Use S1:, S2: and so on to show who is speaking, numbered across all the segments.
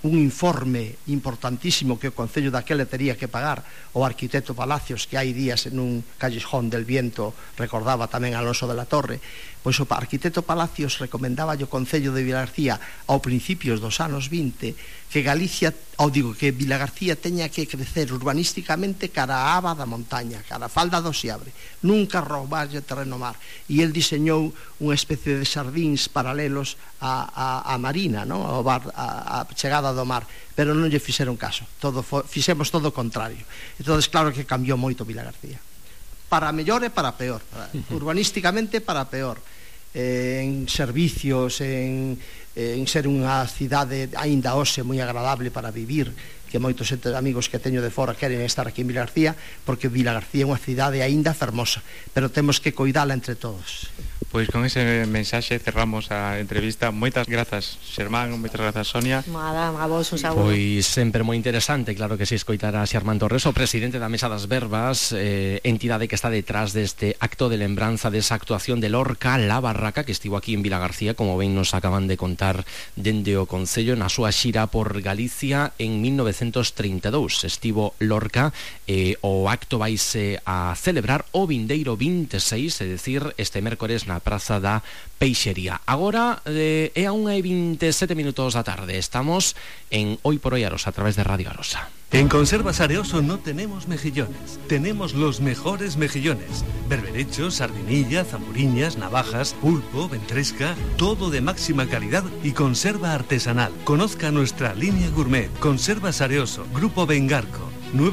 S1: un informe importantísimo que o Concello daquela tería que pagar o arquitecto Palacios, que hai días en un callejón del viento recordaba tamén Alonso de la Torre. Pois o arquitecto Palacios recomendaba ao Concello de Vilagarcía ao principios dos anos 20 que que Vilagarcía teña que crecer urbanísticamente cara a aba da montaña, cara a falda do Seabre, nunca roubarlle terreno mar, e el diseñou unha especie de xardíns paralelos a Marina, non? A chegada do mar, pero non lle fixeron caso, fixemos todo o contrario. Entón, claro que cambiou moito Vilagarcía, para mellor e para peor, urbanísticamente para peor, en servicios, en ser unha cidade aínda hoxe moi agradable para vivir, que moitos amigos que teño de fora queren estar aquí en Vilagarcía, porque Vilagarcía é unha cidade aínda fermosa, pero temos que coidala entre todos.
S2: Pois con ese mensaxe cerramos a entrevista. Moitas grazas, Xermán, moitas grazas, Sonia.
S3: Nada, a vos un saúdo.
S4: Pois sempre moi interesante, claro que si, escoitar a Xermán Torres, o presidente da Mesa das Verbas, entidade que está detrás deste acto de lembranza desa actuación de Lorca, La Barraca, que estivo aquí en Vilagarcía, como ben nos acaban de contar dende o Concello, na súa xira por Galicia en 1932. Estivo Lorca, o acto vaise a celebrar o vindeiro 26, é dicir, este mércores na Praza da Peixería. Agora é a 1:27 da tarde. Estamos en Hoy por Hoy Arosa a través de Radio Arosa.
S5: En Conservas Areoso no tenemos mejillones, tenemos los mejores mejillones. Berberechos, sardinilla, zamburiñas, navajas, pulpo, ventresca, todo de máxima calidad y conserva artesanal. Conozca nuestra línea gourmet. Conservas Areoso, Grupo Bengarco,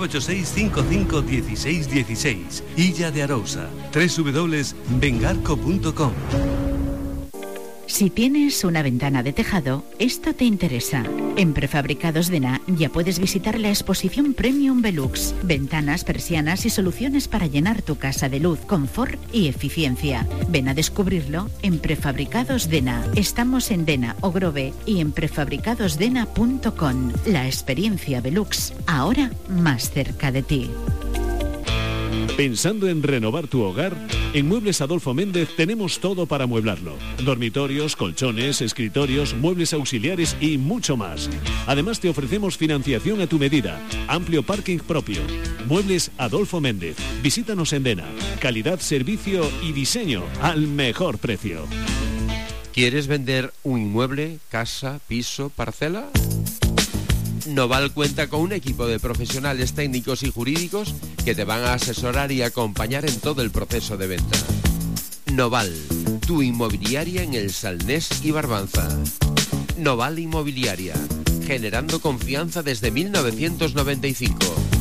S5: 986-55-1616, Illa de Arousa, www.bengarco.com.
S6: Si tienes una ventana de tejado, esto te interesa. En Prefabricados Dena ya puedes visitar la exposición Premium Velux. Ventanas, persianas y soluciones para llenar tu casa de luz, confort y eficiencia. Ven a descubrirlo en Prefabricados Dena. Estamos en Dena, Ogrove y en prefabricadosdena.com. La experiencia Velux, ahora más cerca de ti.
S7: Pensando en renovar tu hogar, en Muebles Adolfo Méndez tenemos todo para amueblarlo. Dormitorios, colchones, escritorios, muebles auxiliares y mucho más. Además te ofrecemos financiación a tu medida, amplio parking propio. Muebles Adolfo Méndez. Visítanos en Dena. Calidad, servicio y diseño al mejor precio.
S8: ¿Quieres vender un inmueble, casa, piso, parcela? Noval cuenta con un equipo de profesionales técnicos y jurídicos que te van a asesorar y acompañar en todo el proceso de venta. Noval, tu inmobiliaria en el Salnés y Barbanza. Noval Inmobiliaria, generando confianza desde 1995.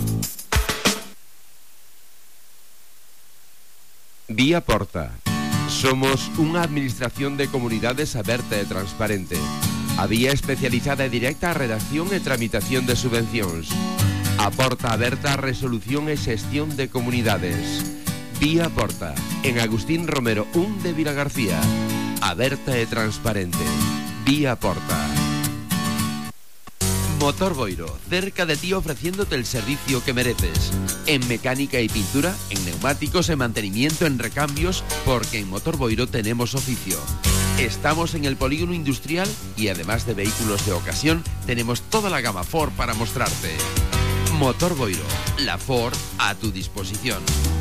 S8: Vía Porta. Somos unha administración de comunidades aberta e transparente. A vía especializada e directa a redacción e tramitación de subvencións. A porta aberta a resolución e xestión de comunidades. Vía Porta, en Agustín Romero 1 de Vilagarcía. Aberta e transparente. Vía Porta. Motor Boiro, cerca de ti ofreciéndote el servicio que mereces. En mecánica y pintura, en neumáticos, en mantenimiento, en recambios, porque en Motor Boiro tenemos oficio. Estamos en el polígono industrial y además de vehículos de ocasión, tenemos toda la gama Ford para mostrarte. Motor Boiro, la Ford a tu disposición.